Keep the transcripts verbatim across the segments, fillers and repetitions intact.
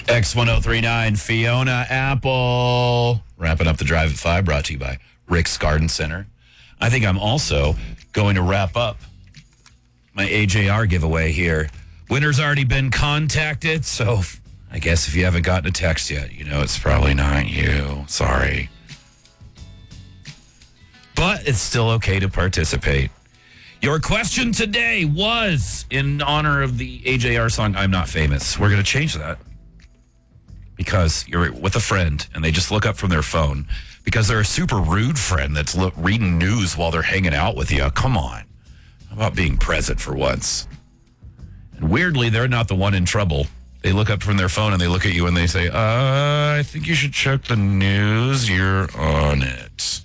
X one oh three nine, Fiona Apple. Wrapping up the Drive at five, brought to you by Rick's Garden Center. I think I'm also going to wrap up my A J R giveaway here. Winner's already been contacted, so I guess if you haven't gotten a text yet, you know it's probably not you. Sorry. But it's still okay to participate. Your question today was in honor of the A J R song, I'm Not Famous. We're going to change that because you're with a friend and they just look up from their phone because they're a super rude friend that's look, reading news while they're hanging out with you. Come on. How about being present for once? And weirdly, they're not the one in trouble. They look up from their phone and they look at you and they say, uh, I think you should check the news. You're on it.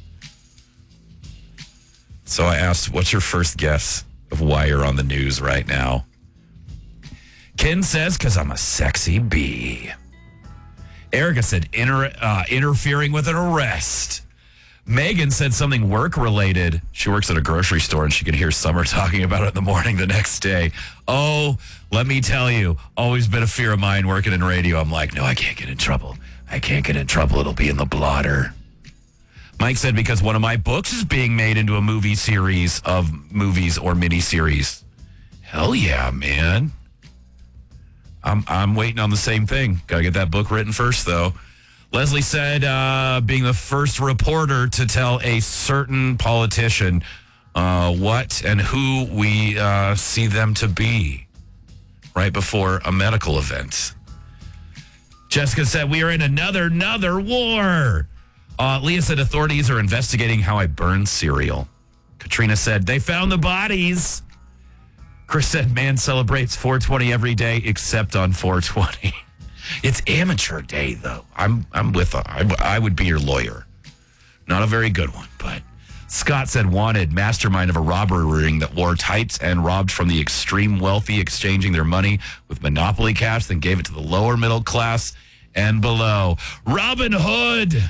So I asked, what's your first guess of why you're on the news right now? Ken says, because I'm a sexy bee. Erica said, inter- uh, interfering with an arrest. Megan said something work-related. She works at a grocery store, and she could hear Summer talking about it in the morning the next day. Oh, let me tell you, always been a fear of mine working in radio. I'm like, no, I can't get in trouble. I can't get in trouble. It'll be in the blotter. Mike said, because one of my books is being made into a movie series of movies or miniseries. Hell yeah, man. I'm I'm waiting on the same thing. Got to get that book written first, though. Leslie said, uh, being the first reporter to tell a certain politician uh, what and who we uh, see them to be right before a medical event. Jessica said, we are in another, another war. Uh, Leah said, authorities are investigating how I burned cereal. Katrina said, they found the bodies. Chris said, man celebrates four twenty every day except on four twenty. It's amateur day, though. I'm I'm with, a, I, I would be your lawyer. Not a very good one, but Scott said, wanted mastermind of a robbery ring that wore tights and robbed from the extreme wealthy, exchanging their money with Monopoly cash, then gave it to the lower middle class and below. Robin Hood.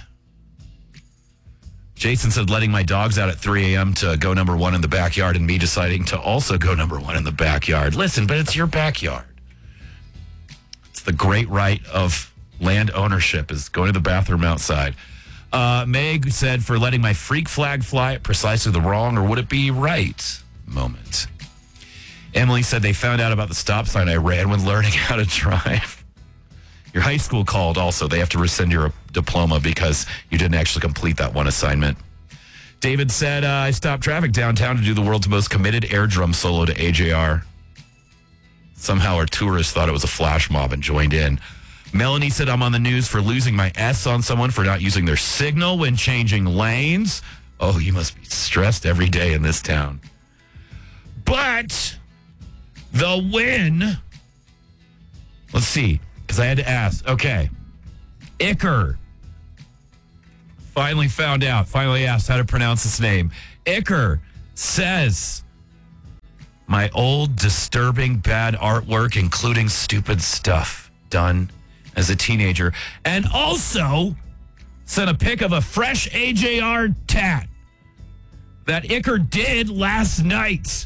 Jason said, letting my dogs out at three a.m. to go number one in the backyard and me deciding to also go number one in the backyard. Listen, but it's your backyard. It's the great right of land ownership is going to the bathroom outside. Uh, Meg said, for letting my freak flag fly at precisely the wrong or would it be right moment. Emily said they found out about the stop sign I ran when learning how to drive. Your high school called also. They have to rescind your diploma because you didn't actually complete that one assignment. David said, uh, I stopped traffic downtown to do the world's most committed air drum solo to A J R. Somehow our tourists thought it was a flash mob and joined in. Melanie said, I'm on the news for losing my S on someone for not using their signal when changing lanes. Oh, you must be stressed every day in this town. But the win, let's see. Because I had to ask. Okay. Iker. Finally found out. Finally asked how to pronounce his name. Iker says, my old disturbing bad artwork, including stupid stuff done as a teenager. And also sent a pic of a fresh A J R tat that Iker did last night.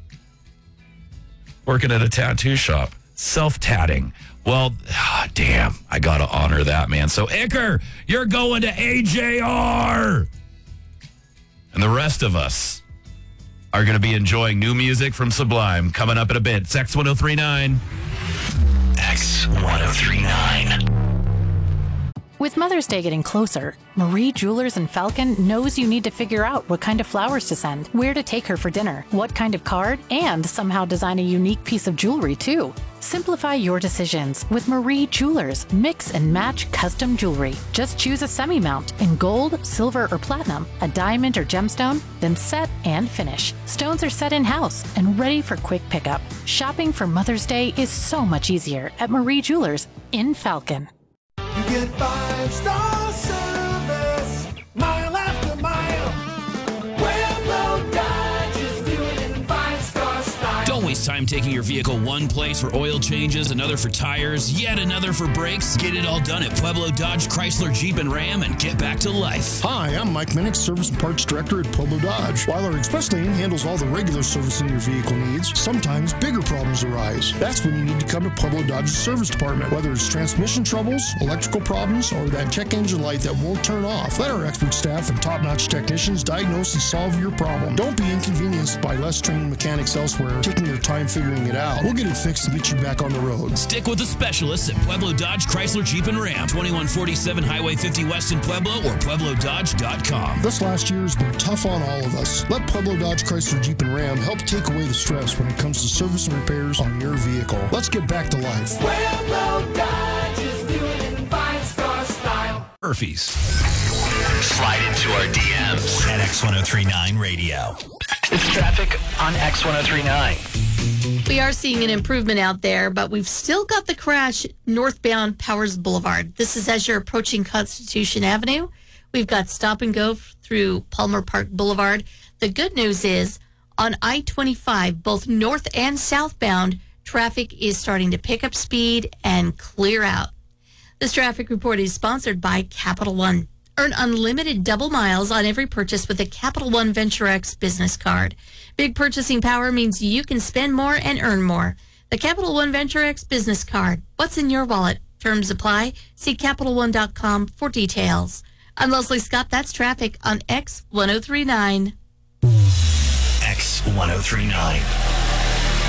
Working at a tattoo shop. Self-tatting. Well, ah, damn, I got to honor that, man. So, Iker, you're going to A J R. And the rest of us are going to be enjoying new music from Sublime coming up in a bit. It's X ten thirty-nine. X ten thirty-nine. With Mother's Day getting closer, Marie Jewelers in Falcon knows you need to figure out what kind of flowers to send, where to take her for dinner, what kind of card, and somehow design a unique piece of jewelry, too. Simplify your decisions with Marie Jewelers Mix and Match Custom Jewelry. Just choose a semi-mount in gold, silver, or platinum, a diamond or gemstone, then set and finish. Stones are set in-house and ready for quick pickup. Shopping for Mother's Day is so much easier at Marie Jewelers in Falcon. You get five-star service, mile after mile. Railroad Dodge is doing it in five-star style. Don't waste endless time taking your vehicle one place for oil changes, another for tires, yet another for brakes? Get it all done at Pueblo Dodge, Chrysler, Jeep, and Ram and get back to life. Hi, I'm Mike Minnick, Service and Parts Director at Pueblo Dodge. While our express lane handles all the regular servicing your vehicle needs, sometimes bigger problems arise. That's when you need to come to Pueblo Dodge's service department. Whether it's transmission troubles, electrical problems, or that check engine light that won't turn off, let our expert staff and top-notch technicians diagnose and solve your problem. Don't be inconvenienced by less trained mechanics elsewhere taking their time figuring it out. We'll get it fixed to get you back on the road. Stick with the specialists at Pueblo Dodge, Chrysler, Jeep, and Ram. twenty-one forty-seven Highway fifty West in Pueblo or Pueblo Dodge dot com. This last year has been tough on all of us. Let Pueblo Dodge, Chrysler, Jeep, and Ram help take away the stress when it comes to service and repairs on your vehicle. Let's get back to life. Pueblo Dodge is doing it in five-star style. Murphy's. Slide into our D Ms at X ten thirty-nine Radio. It's traffic on X ten thirty-nine. We are seeing an improvement out there, but we've still got the crash northbound Powers Boulevard. This is as you're approaching Constitution Avenue. We've got stop and go through Palmer Park Boulevard. The good news is on I twenty-five, both north and southbound, traffic is starting to pick up speed and clear out. This traffic report is sponsored by Capital One. Earn unlimited double miles on every purchase with a Capital One Venture X business card. Big purchasing power means you can spend more and earn more. The Capital One Venture X business card. What's in your wallet? Terms apply. See Capital One dot com for details. I'm Leslie Scott. That's traffic on X ten thirty-nine. X ten thirty-nine.